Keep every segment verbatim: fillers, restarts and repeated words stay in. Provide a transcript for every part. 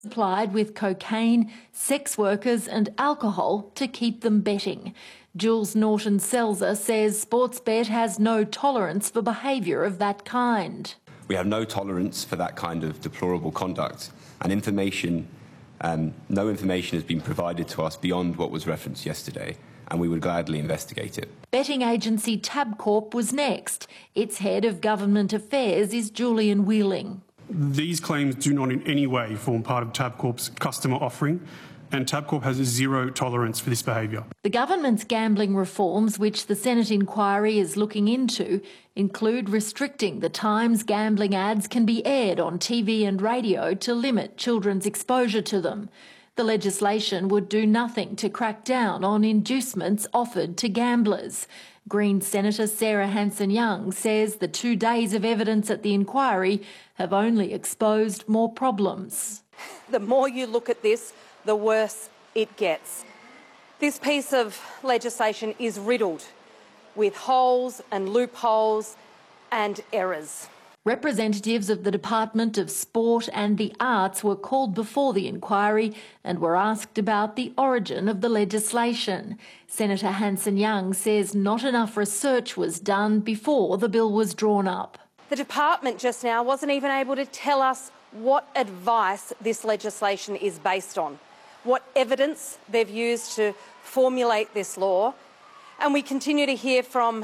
Supplied with cocaine, sex workers and alcohol to keep them betting. Jules Norton-Selzer says Sportsbet has no tolerance for behaviour of that kind. We have no tolerance for that kind of deplorable conduct, and information, um, no information has been provided to us beyond what was referenced yesterday, and we would gladly investigate it. Betting agency Tabcorp was next. Its head of government affairs is Julian Wheeling. These claims do not in any way form part of Tabcorp's customer offering, and Tabcorp has a zero tolerance for this behaviour. The government's gambling reforms, which the Senate inquiry is looking into, include restricting the times gambling ads can be aired on T V and radio to limit children's exposure to them. The legislation would do nothing to crack down on inducements offered to gamblers. Green Senator Sarah Hanson-Young says the two days of evidence at the inquiry have only exposed more problems. The more you look at this, the worse it gets. This piece of legislation is riddled with holes and loopholes and errors. Representatives of the Department of Sport and the Arts were called before the inquiry and were asked about the origin of the legislation. Senator Hanson-Young says not enough research was done before the bill was drawn up. The department just now wasn't even able to tell us what advice this legislation is based on, what evidence they've used to formulate this law, and we continue to hear from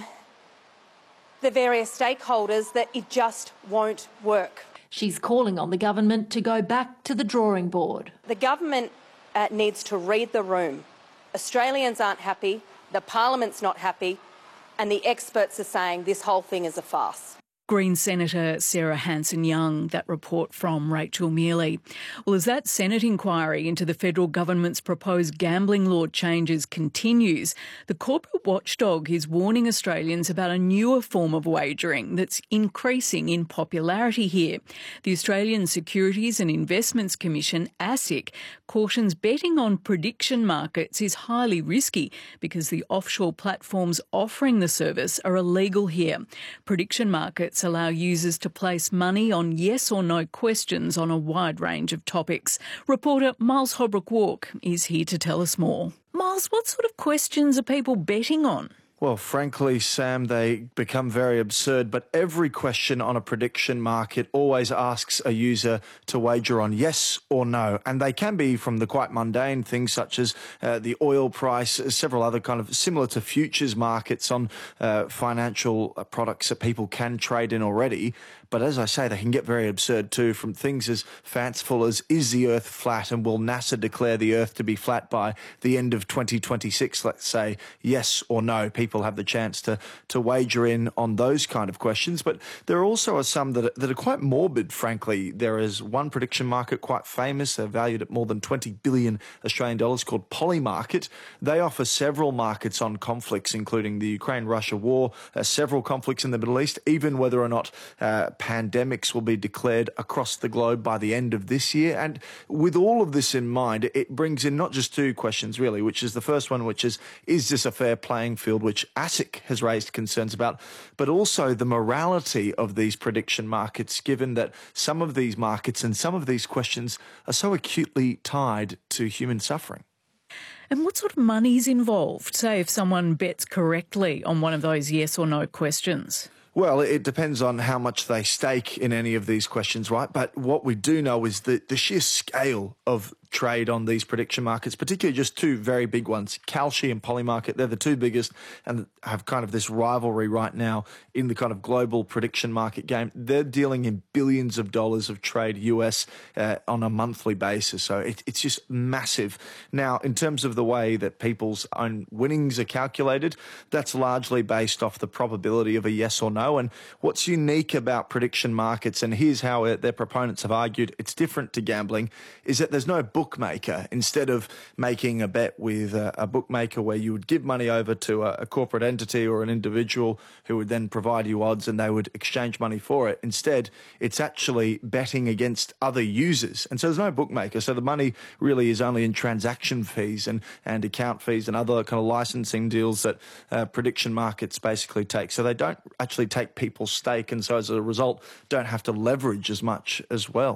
the various stakeholders that it just won't work. She's calling on the government to go back to the drawing board. The government uh, needs to read the room. Australians aren't happy, the parliament's not happy, and the experts are saying this whole thing is a farce. Green Senator Sarah Hanson-Young, that report from Rachel Mealy. Well, as that Senate inquiry into the federal government's proposed gambling law changes continues, the corporate watchdog is warning Australians about a newer form of wagering that's increasing in popularity here. The Australian Securities and Investments Commission, ASIC, cautions betting on prediction markets is highly risky because the offshore platforms offering the service are illegal here. Prediction markets allow users to place money on yes or no questions on a wide range of topics. Reporter Miles Holbrook-Walk is here to tell us more. Miles, what sort of questions are people betting on? Well, frankly, Sam, they become very absurd, but every question on a prediction market always asks a user to wager on yes or no. And they can be from the quite mundane things such as uh, the oil price, several other kind of similar to futures markets on uh, financial products that people can trade in already. But as I say, they can get very absurd too, from things as fanciful as, is the Earth flat, and will NASA declare the Earth to be flat by the end of twenty twenty-six, let's say, yes or no. People have the chance to, to wager in on those kind of questions. But there also are some that are, that are quite morbid, frankly. There is one prediction market quite famous. They're valued at more than twenty billion Australian dollars called Polymarket. They offer several markets on conflicts, including the Ukraine-Russia war, uh, several conflicts in the Middle East, even whether or not uh, pandemics will be declared across the globe by the end of this year. And with all of this in mind, it brings in not just two questions, really, which is the first one, which is, is this a fair playing field, which ASIC has raised concerns about, but also the morality of these prediction markets, given that some of these markets and some of these questions are so acutely tied to human suffering. And what sort of money's involved, say, if someone bets correctly on one of those yes or no questions? Well, it depends on how much they stake in any of these questions, right? But what we do know is that the sheer scale of trade on these prediction markets, particularly just two very big ones, Kalshi and Polymarket, they're the two biggest and have kind of this rivalry right now in the kind of global prediction market game. They're dealing in billions of dollars of trade U S uh, on a monthly basis. So it, it's just massive. Now, in terms of the way that people's own winnings are calculated, that's largely based off the probability of a yes or no. And what's unique about prediction markets, and here's how it, their proponents have argued it's different to gambling, is that there's no bookmaker. Instead of making a bet with a, a bookmaker where you would give money over to a, a corporate entity or an individual who would then provide you odds and they would exchange money for it, instead it's actually betting against other users. And so there's no bookmaker. So the money really is only in transaction fees and, and account fees and other kind of licensing deals that uh, prediction markets basically take. So they don't actually take people's stake, and so as a result don't have to leverage as much as well.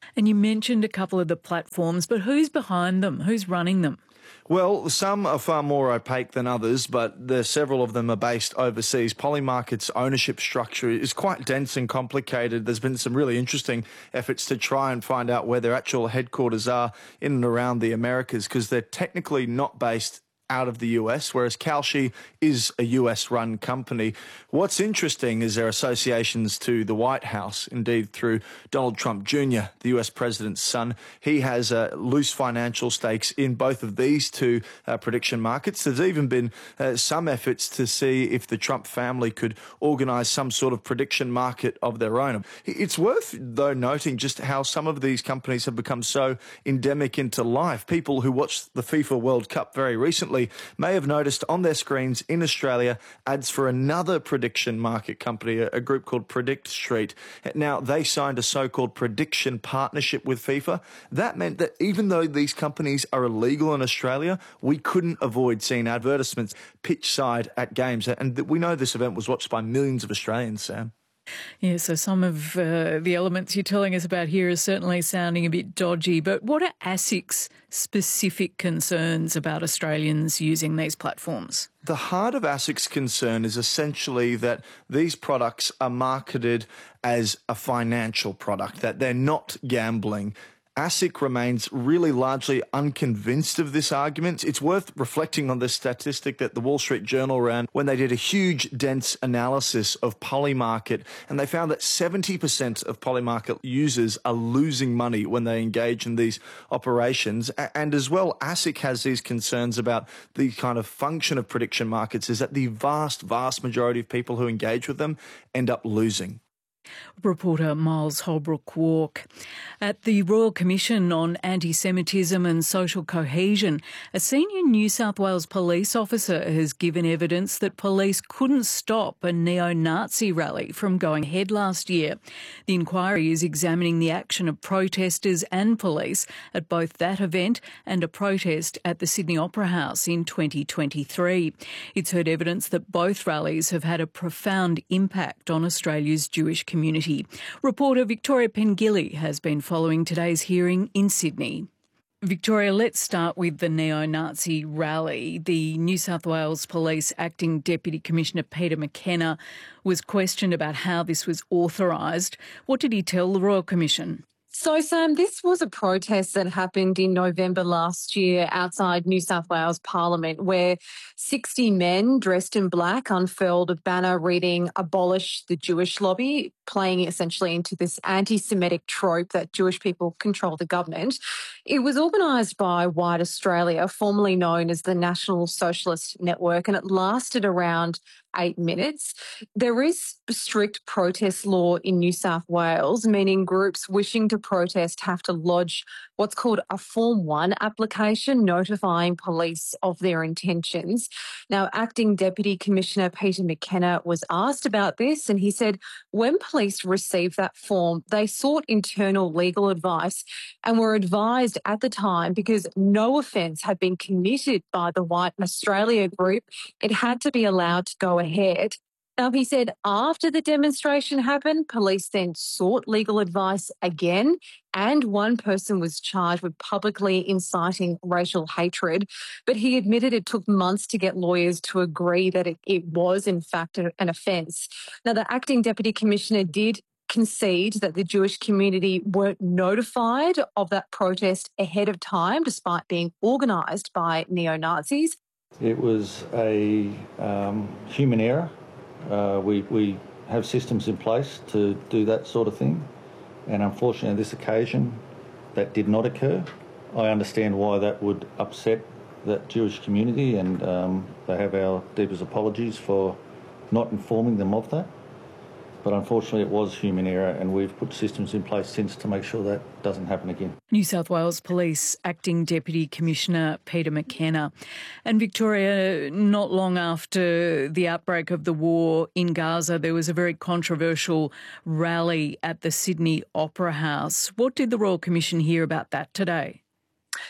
And you mentioned a couple of the platforms, but who's behind them? Who's running them? Well, some are far more opaque than others, but there, several of them are based overseas. Polymarket's ownership structure is quite dense and complicated. There's been some really interesting efforts to try and find out where their actual headquarters are in and around the Americas, because they're technically not based out of the U S, whereas Kalshi is a U S-run company. What's interesting is their associations to the White House, indeed through Donald Trump Junior, the U S president's son. He has uh, loose financial stakes in both of these two uh, prediction markets. There's even been uh, some efforts to see if the Trump family could organise some sort of prediction market of their own. It's worth, though, noting just how some of these companies have become so endemic into life. People who watched the FIFA World Cup very recently may have noticed on their screens in Australia ads for another prediction market company, a group called Predict Street. Now, they signed a so-called prediction partnership with FIFA. That meant that even though these companies are illegal in Australia, we couldn't avoid seeing advertisements pitch side at games. And we know this event was watched by millions of Australians, Sam. Yeah, so some of uh, the elements you're telling us about here are certainly sounding a bit dodgy, but what are ASIC's specific concerns about Australians using these platforms? The heart of ASIC's concern is essentially that these products are marketed as a financial product, that they're not gambling. ASIC remains really largely unconvinced of this argument. It's worth reflecting on this statistic that the Wall Street Journal ran when they did a huge, dense analysis of Polymarket, and they found that seventy percent of Polymarket users are losing money when they engage in these operations. And as well, ASIC has these concerns about the kind of function of prediction markets is that the vast, vast majority of people who engage with them end up losing. Reporter Miles Holbrook-Walk. At the Royal Commission on Anti-Semitism and Social Cohesion, a senior New South Wales police officer has given evidence that police couldn't stop a neo-Nazi rally from going ahead last year. The inquiry is examining the action of protesters and police at both that event and a protest at the Sydney Opera House in twenty twenty-three. It's heard evidence that both rallies have had a profound impact on Australia's Jewish community. Community. Reporter Victoria Pengilly has been following today's hearing in Sydney. Victoria, let's start with the neo-Nazi rally. The New South Wales Police Acting Deputy Commissioner Peter McKenna was questioned about how this was authorised. What did he tell the Royal Commission? So, Sam, this was a protest that happened in November last year outside New South Wales Parliament, where sixty men dressed in black unfurled a banner reading "Abolish the Jewish Lobby," playing essentially into this anti-Semitic trope that Jewish people control the government. It was organised by White Australia, formerly known as the National Socialist Network, and it lasted around eight minutes. There is strict protest law in New South Wales, meaning groups wishing to protest have to lodge what's called a Form one application notifying police of their intentions. Now, Acting Deputy Commissioner Peter McKenna was asked about this, and he said when police received that form, they sought internal legal advice and were advised at the time, because no offence had been committed by the White Australia group, it had to be allowed to go ahead. Now, he said after the demonstration happened, police then sought legal advice again, and one person was charged with publicly inciting racial hatred. But he admitted it took months to get lawyers to agree that it, it was, in fact, an offence. Now, the Acting Deputy Commissioner did concede that the Jewish community weren't notified of that protest ahead of time, despite being organised by neo-Nazis. It was a um, human error. Uh, we, we have systems in place to do that sort of thing, and unfortunately on this occasion that did not occur. I understand why that would upset that Jewish community, and um, they have our deepest apologies for not informing them of that. But unfortunately it was human error, and we've put systems in place since to make sure that doesn't happen again. New South Wales Police Acting Deputy Commissioner Peter McKenna. And Victoria, not long after the outbreak of the war in Gaza, there was a very controversial rally at the Sydney Opera House. What did the Royal Commission hear about that today?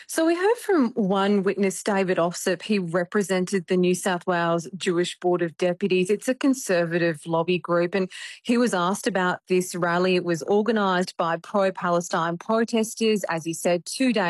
So we heard from one witness, David Offsip. He represented the New South Wales Jewish Board of Deputies. It's a conservative lobby group, and he was asked about this rally. It was organised by pro-Palestine protesters, as he said, two days